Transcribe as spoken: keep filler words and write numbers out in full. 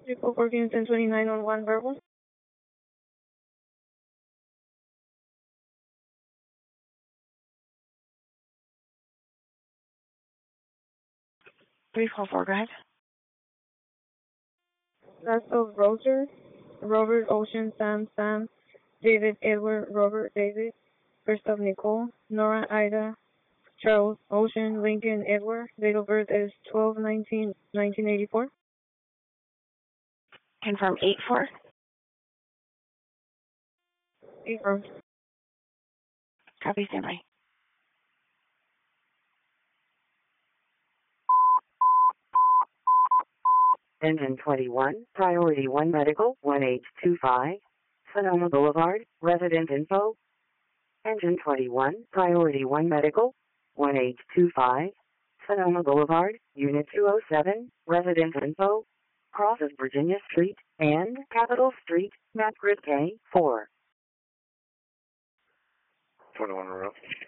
Vehicle fourteen ten twenty-nine on one verbal. three four four, go ahead. Last of Roger, Robert, Ocean, Sam, Sam, David, Edward, Robert, David, first of Nicole, Nora, Ida, Charles, Ocean, Lincoln, Edward. Date of birth is twelve nineteen nineteen eighty-four. Confirm eight four. Confirmed. Copy, standby. Engine twenty-one, Priority one Medical, one eight two five, Sonoma Boulevard, resident info. Engine twenty-one, Priority one Medical, one eight two five, Sonoma Boulevard, Unit two oh seven, resident info. Crosses Virginia Street and Capitol Street, map grid K four. twenty-one row.